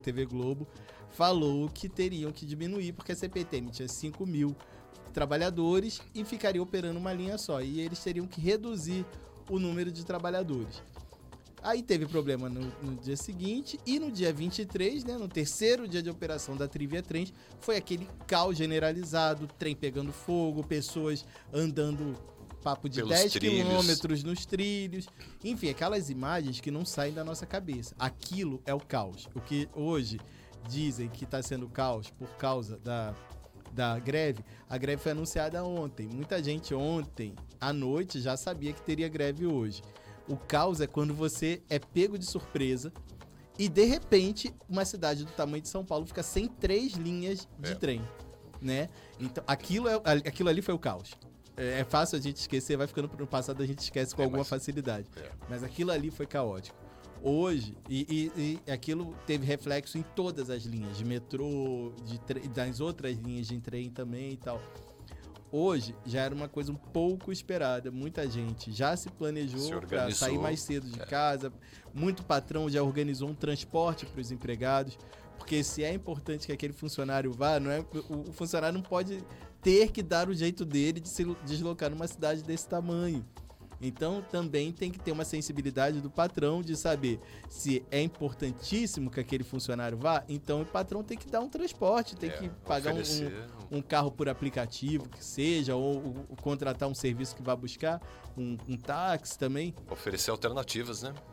TV Globo, falou que teriam que diminuir, porque a CPTM tinha 5 mil trabalhadores e ficaria operando uma linha só. E eles teriam que reduzir o número de trabalhadores. Aí teve problema no dia seguinte e no dia 23, né, no terceiro dia de operação da Trivia Trens, foi aquele caos generalizado, trem pegando fogo, pessoas andando papo de pelos 10 trilhos. quilômetros nos trilhos. Enfim, aquelas imagens que não saem da nossa cabeça. Aquilo é o caos. O que hoje dizem que está sendo caos por causa da greve, a greve foi anunciada ontem. Muita gente ontem à noite já sabia que teria greve hoje. O caos é quando você é pego de surpresa e, de repente, uma cidade do tamanho de São Paulo fica sem 3 linhas de trem, né? Então, aquilo ali foi o caos. É fácil a gente esquecer, vai ficando no passado, a gente esquece com alguma facilidade. Mas aquilo ali foi caótico. Hoje, e aquilo teve reflexo em todas as linhas, de metrô, das outras linhas de trem também e tal. Hoje já era uma coisa um pouco esperada. Muita gente já se planejou para sair mais cedo de casa. Muito patrão já organizou um transporte para os empregados. Porque se é importante que aquele funcionário vá, o funcionário não pode ter que dar o jeito dele de se deslocar numa cidade desse tamanho. Então, também tem que ter uma sensibilidade do patrão de saber se é importantíssimo que aquele funcionário vá, então o patrão tem que dar um transporte, tem que pagar um carro por aplicativo, que seja, ou contratar um serviço que vá buscar, um táxi também. Oferecer alternativas, né?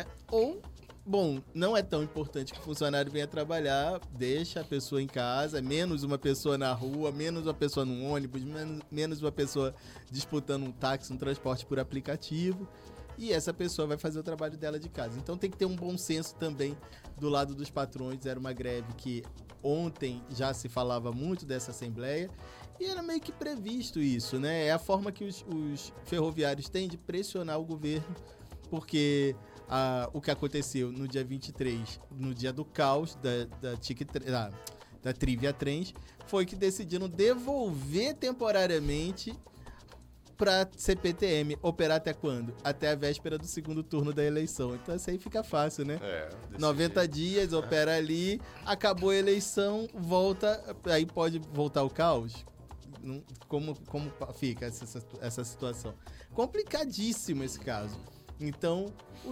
Bom, não é tão importante que o funcionário venha trabalhar, deixa a pessoa em casa, menos uma pessoa na rua, menos uma pessoa num ônibus, menos uma pessoa disputando um táxi, um transporte por aplicativo, e essa pessoa vai fazer o trabalho dela de casa. Então tem que ter um bom senso também do lado dos patrões. Era uma greve que ontem já se falava muito dessa assembleia, e era meio que previsto isso, né? É a forma que os ferroviários têm de pressionar o governo, porque o que aconteceu no dia 23, no dia do caos da Trivia Trens, foi que decidiram devolver temporariamente para CPTM. Operar até quando? Até a véspera do segundo turno da eleição. Então isso aí fica fácil, né? 90 dias, opera ali, acabou a eleição, volta, aí pode voltar o caos? Como fica essa situação? Complicadíssimo esse caso. Então,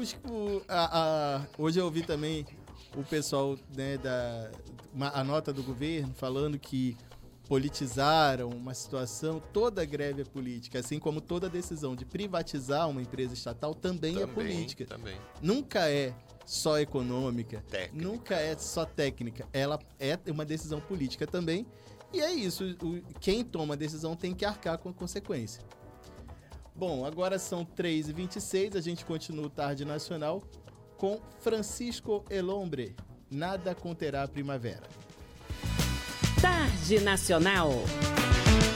hoje eu ouvi também o pessoal, né, a nota do governo falando que politizaram uma situação. Toda greve é política, assim como toda decisão de privatizar uma empresa estatal também é política. Nunca é só econômica, nunca é só técnica. Ela é uma decisão política também. E é isso, quem toma a decisão tem que arcar com a consequência. Bom, agora são 3h26, a gente continua o Tarde Nacional com Francisco Elombre. Nada conterá a primavera. Tarde Nacional.